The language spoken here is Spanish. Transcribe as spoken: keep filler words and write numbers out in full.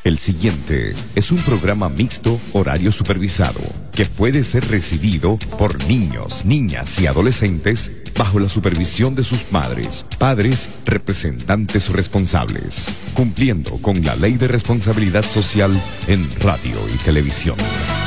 El siguiente es un programa mixto horario supervisado que puede ser recibido por niños, niñas y adolescentes bajo la supervisión de sus madres, padres, representantes responsables, cumpliendo con la Ley de Responsabilidad Social en radio y televisión.